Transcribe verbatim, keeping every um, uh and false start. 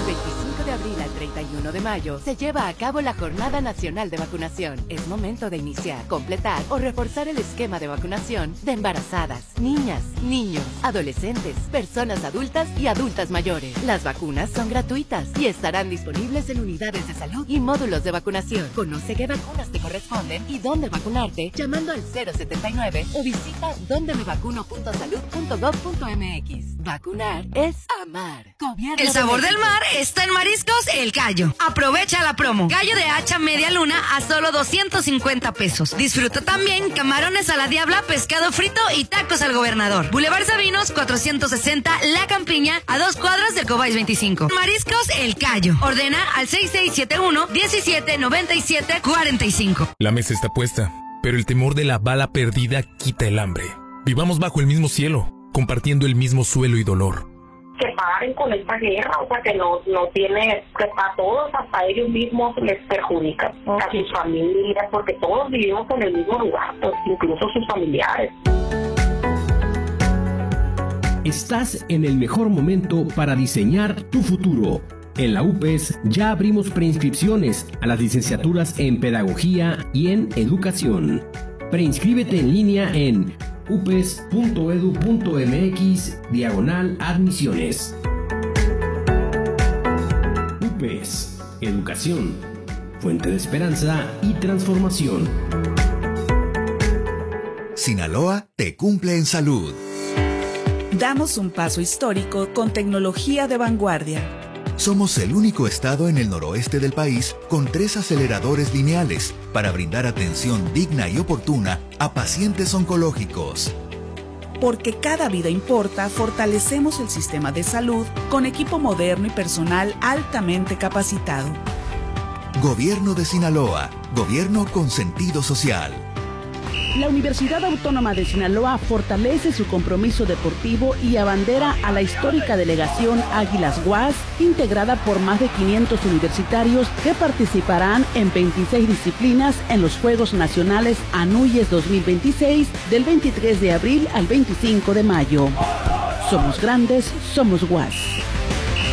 veinticinco de abril al treinta y uno de mayo se lleva a cabo la Jornada Nacional de Vacunación. Es momento de iniciar, completar o reforzar el esquema de vacunación de embarazadas, niñas, niños, adolescentes, personas adultas y adultas mayores. Las vacunas son gratuitas y estarán disponibles en unidades de salud y módulos de vacunación. Conoce qué vacunas te corresponden y dónde vacunarte llamando al cero setenta y nueve o visita donde me vacuno punto salud punto gov punto mx. Vacunar es amar. Gobierno El sabor de del mar está en Mariscos El Gallo. Aprovecha la promo. Gallo de hacha media luna a solo doscientos cincuenta pesos. Disfruta también camarones a la diabla, pescado frito y tacos al gobernador. Boulevard Sabinos cuatrocientos sesenta La Campiña, a dos cuadras del Cobáis veinticinco. Mariscos El Gallo. Ordena al seis seis siete uno, diecisiete noventa y siete cuarenta y cinco. La mesa está puesta, pero el temor de la bala perdida quita el hambre. Vivamos bajo el mismo cielo, compartiendo el mismo suelo y dolor. Que paren con esta guerra, o sea, que no, no tiene, que a todos, hasta ellos mismos les perjudica, okay. A sus familias, porque todos vivimos en el mismo lugar, pues, incluso sus familiares. Estás en el mejor momento para diseñar tu futuro. En la U P E S ya abrimos preinscripciones a las licenciaturas en Pedagogía y en Educación. Preinscríbete en línea en upes punto edu punto mx diagonal admisiones. U P E S, Educación, fuente de esperanza y transformación. Sinaloa te cumple en salud. Damos un paso histórico con tecnología de vanguardia. Somos el único estado en el noroeste del país con tres aceleradores lineales para brindar atención digna y oportuna a pacientes oncológicos. Porque cada vida importa, fortalecemos el sistema de salud con equipo moderno y personal altamente capacitado. Gobierno de Sinaloa, gobierno con sentido social. La Universidad Autónoma de Sinaloa fortalece su compromiso deportivo y abandera a la histórica delegación Águilas Guas, integrada por más de quinientos universitarios que participarán en veintiséis disciplinas en los Juegos Nacionales Anuyes dos mil veintiséis del veintitrés de abril al veinticinco de mayo. Somos grandes, somos Guas.